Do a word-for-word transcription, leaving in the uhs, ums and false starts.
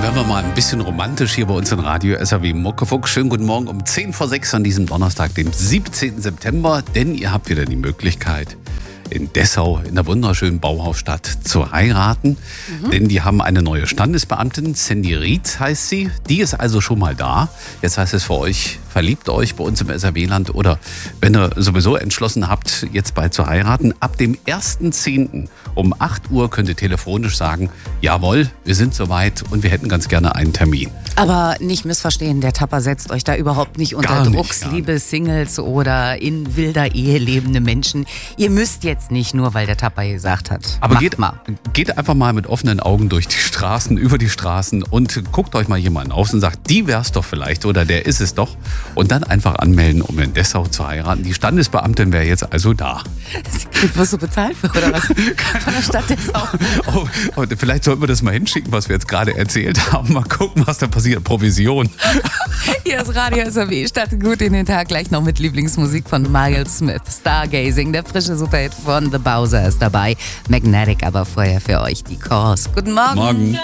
Dann werden wir mal ein bisschen romantisch hier bei uns in Radio S R W Muckefuck. Schönen guten Morgen um zehn vor sechs an diesem Donnerstag, dem siebzehnten September. Denn ihr habt wieder die Möglichkeit, in Dessau, in der wunderschönen Bauhausstadt, zu heiraten. Mhm. Denn die haben eine neue Standesbeamtin, Sandy Ried heißt sie. Die ist also schon mal da. Jetzt heißt es für euch, verliebt euch bei uns im S R W-Land. Oder wenn ihr sowieso entschlossen habt, jetzt bald zu heiraten, ab dem ersten zehnten um acht Uhr könnt ihr telefonisch sagen, jawohl, wir sind soweit und wir hätten ganz gerne einen Termin. Aber nicht missverstehen, der Tapper setzt euch da überhaupt nicht unter Gar Druck, nicht, gar liebe Singles oder in wilder Ehe lebende Menschen. Ihr müsst jetzt nicht, nur weil der Tapper gesagt hat. Aber Macht geht, mal. geht einfach mal mit offenen Augen durch die Straßen, über die Straßen und guckt euch mal jemanden aus und sagt, die wär's doch vielleicht oder der ist es doch. Und dann einfach anmelden, um in Dessau zu heiraten. Die Standesbeamtin wäre jetzt also da. Wirst du bezahlt für oder was? Von der Stadt Dessau. Oh, oh, vielleicht sollten wir das mal hinschicken, was wir jetzt gerade erzählt haben. Mal gucken, was da passiert. Provision. Hier ist Radio S R W. Startet gut in den Tag. Gleich noch mit Lieblingsmusik von Miles Smith. Stargazing, der frische Superhit von The Bowser ist dabei. Magnetic, aber vorher für euch die Chorus. Guten Morgen. Morgen.